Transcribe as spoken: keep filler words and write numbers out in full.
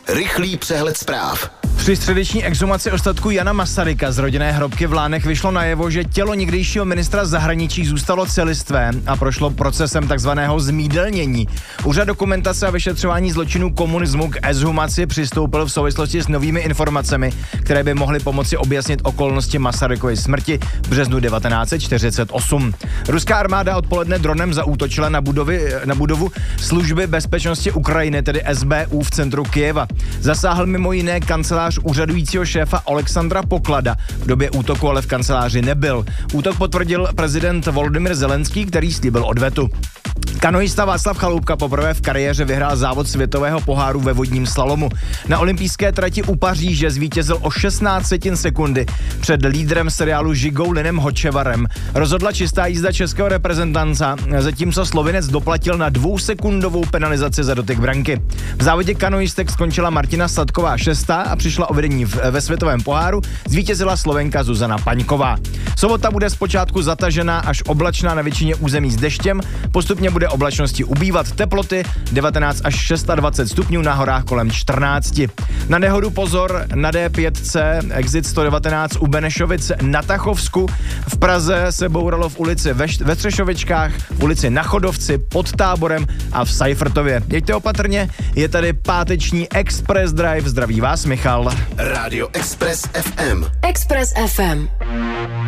Rychlý přehled zpráv. Při středeční exhumaci ostatků Jana Masaryka z rodinné hrobky v Lánech vyšlo najevo, že tělo někdejšího ministra zahraničí zůstalo celistvé a prošlo procesem takzvaného zmídelnění. Úřad dokumentace a vyšetřování zločinů komunismu k exhumaci přistoupil v souvislosti s novými informacemi, které by mohly pomoci objasnit okolnosti Masarykovy smrti v březnu devatenáct set čtyřicet osm. Ruská armáda odpoledne dronem zaútočila na, budovy, na budovu služby bezpečnosti Ukrajiny, tedy S B U v centru Kyjeva. Zasáhl mimo jiné kancelář úřadujícího šéfa Alexandra Poklada. V době útoku ale v kanceláři nebyl. Útok potvrdil prezident Volodymyr Zelenský, který slíbil odvetu. Kanoista Václav Chaloupka poprvé v kariéře vyhrál závod světového poháru ve vodním slalomu. Na olympijské trati u Paříže zvítězil o šestnáct setin sekundy před lídrem seriálu Žigou Linem Hočevarem. Rozhodla čistá jízda českého reprezentanta, zatímco Slovinec doplatil na dvousekundovou penalizaci za dotyk branky. V závodě kanoistek skončila Martina Sadková šestá a přišla o vedení ve světovém poháru, zvítězila Slovenka Zuzana Paňková. Sobota bude zpočátku zatažená až oblačná na většině území s deštěm, postupně bude oblačnosti ubývat, teploty devatenáct až dvacet šest stupňů, na horách kolem čtrnáct. Na nehodu pozor na D pět C, exit sto devatenáct u Benešovic na Tachovsku. V Praze se bouralo v ulici ve, ve Třešovičkách, v ulici na Chodovci, pod Táborem a v Seifertově. Jeďte opatrně, je tady páteční Express Drive, zdraví vás Michal. Rádio Express F M. Express F M.